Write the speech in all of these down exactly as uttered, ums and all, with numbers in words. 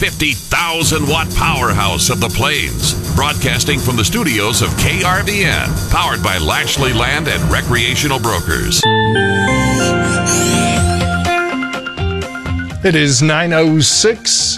fifty thousand watt powerhouse of the Plains, broadcasting from the studios of K R V N, powered by Lashley Land and Recreational Brokers. It is nine oh six,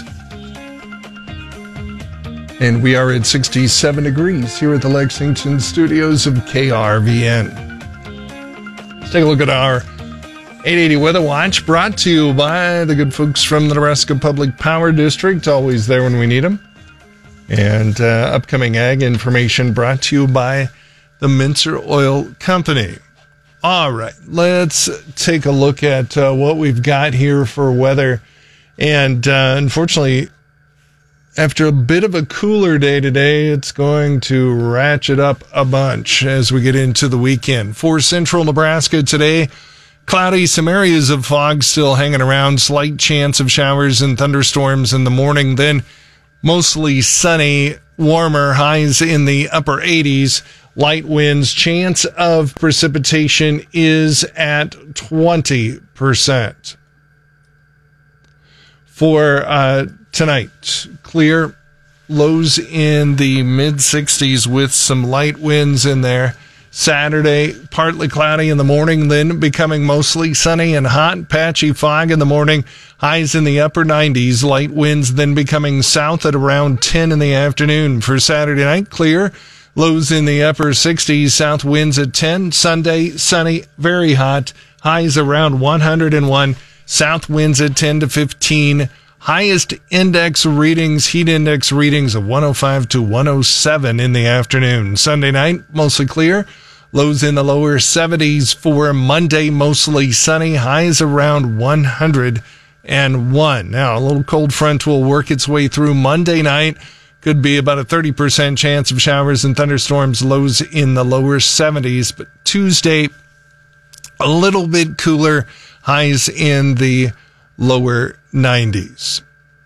and we are at sixty-seven degrees here at the Lexington studios of K R V N. Let's take a look at our eight eighty Weather Watch, brought to you by the good folks from the Nebraska Public Power District, always there when we need them. And uh, upcoming ag information brought to you by the Mincer Oil Company. All right, let's take a look at uh, what we've got here for weather. And uh, unfortunately, after a bit of a cooler day today, it's going to ratchet up a bunch as we get into the weekend. For central Nebraska today, cloudy, some areas of fog still hanging around, slight chance of showers and thunderstorms in the morning, then mostly sunny, warmer, highs in the upper eighties, light winds. Chance of precipitation is at twenty percent. For uh, tonight, clear, lows in the mid sixties with some light winds in there. Saturday, partly cloudy in the morning, then becoming mostly sunny and hot. Patchy fog in the morning, highs in the upper nineties. Light winds then becoming south at around ten in the afternoon. For Saturday night, clear, lows in the upper sixties. South winds at ten. Sunday, sunny, very hot. Highs around one hundred one. South winds at ten to fifteen. Highest index readings, heat index readings of one oh five to one oh seven in the afternoon. Sunday night, mostly clear. Lows in the lower seventies. For Monday, mostly sunny. Highs around one hundred one. Now, a little cold front will work its way through Monday night. Could be about a thirty percent chance of showers and thunderstorms. Lows in the lower seventies. But Tuesday, a little bit cooler. Highs in the lower nineties.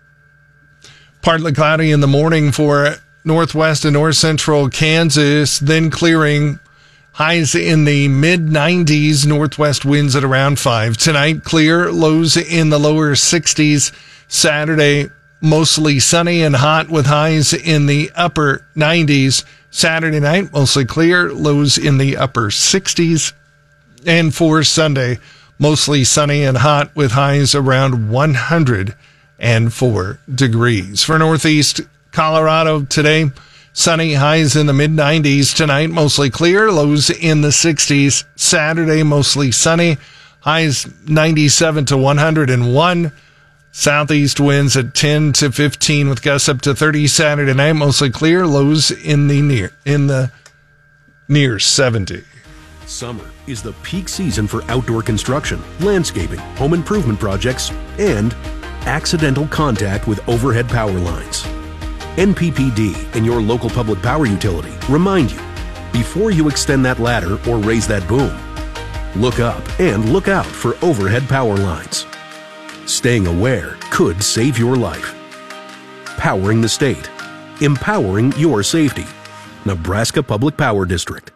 Partly cloudy in the morning for northwest and north central Kansas, then clearing. Highs in the mid nineties, northwest winds at around five. Tonight, clear, lows in the lower sixties. Saturday, mostly sunny and hot with highs in the upper nineties. Saturday night, mostly clear, lows in the upper sixties. And for Sunday, mostly sunny and hot with highs around one hundred four degrees. For northeast Colorado today, sunny, highs in the mid nineties. Tonight, mostly clear, lows in the sixties. Saturday, mostly sunny, highs ninety-seven to one hundred one. Southeast winds at ten to fifteen with gusts up to thirty. Saturday night, mostly clear, lows in the near in the near seventy. Summer is the peak season for outdoor construction, landscaping, home improvement projects, and accidental contact with overhead power lines. N P P D and your local public power utility remind you, before you extend that ladder or raise that boom, look up and look out for overhead power lines. Staying aware could save your life. Powering the state. Empowering your safety. Nebraska Public Power District.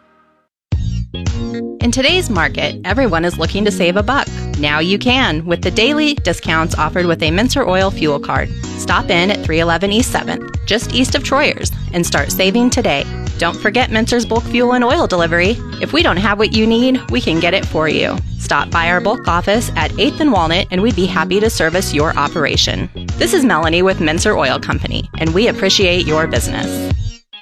In today's market, everyone is looking to save a buck. Now you can with the daily discounts offered with a Mincer Oil fuel card. Stop in at three eleven East seventh, just east of Troyers, and start saving today. Don't forget Mincer's bulk fuel and oil delivery. If we don't have what you need, we can get it for you. Stop by our bulk office at eighth and Walnut, and we'd be happy to service your operation. This is Melanie with Mincer Oil Company, and we appreciate your business.